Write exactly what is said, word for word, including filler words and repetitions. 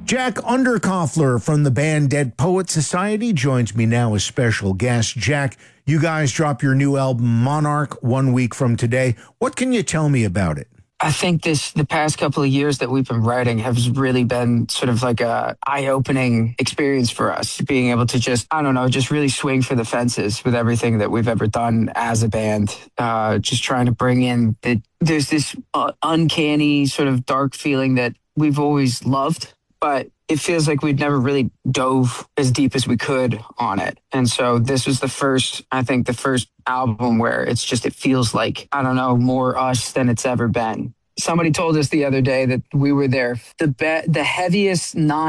Jack Underkoffler from the band Dead Poet Society joins me now as special guest. Jack, you guys drop your new album Monarch one week from today. What can you tell me about it? I think this the past couple of years that we've been writing has really been sort of like a eye-opening experience for us, being able to just, I don't know, just really swing for the fences with everything that we've ever done as a band. Uh, just trying to bring in the, there's this uh, uncanny sort of dark feeling that we've always loved, but it feels like we'd never really dove as deep as we could on it. And so this was the first, I think the first album where it's just, it feels like, I don't know, more us than it's ever been. Somebody told us the other day that we were there, the be- the heaviest non